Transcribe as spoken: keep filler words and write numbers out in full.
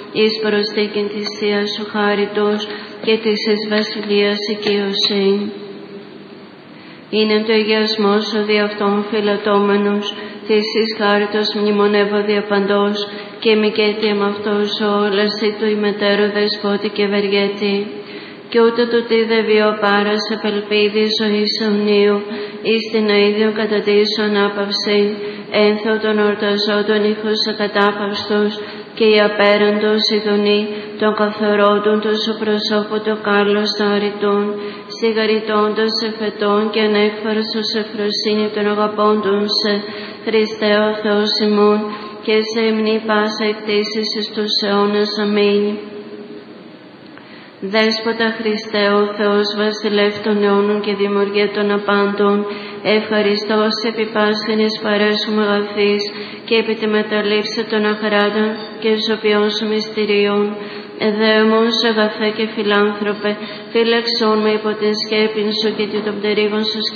εις προστίκην της Θείας σου χάριτος και της εις βασιλείας οικειοσύνη. Είναι το αγιασμός ο δι' αυτόν φιλατώμενος, της εις χάριτος μνημονεύω διαπαντός και μικέτη εμ' αυτός ο όλαση του ημετέρου δεσπότη και ευεργέτη. Κι ούτε το τι δε βιώ πάρας απελπίδη ζωής αιωνίου, εις την αίδιο κατατήσω ανάπαυση, ένθεο των ορταζόντων ήχος ακατάπαυστος και η απέραντος ειδονή των καθορόντων του σου προσώπου το κάλος των αριτών, σιγαριτώντας εφετών και ανέκφαρσος ευφροσύνη των αγαπώντων σε, Χριστέ ο Θεός ημών, και σε υμνή πάσα εκτίσεις εις τους αιώνας. Αμήν. Δέσποτα Χριστέ ο Θεός βασιλεύ των αιώνων και δημιουργέ των απάντων, ευχαριστώς επί πάσχην εις παρέσουμε αγαθής και επί τη μεταλήψη των αχράντων και ζωπιών σου μυστηριών. Εδέωμον σου αγαθέ και φιλάνθρωπε, φύλαξόν με υπό την σκέπην σου και των πτερίγων σου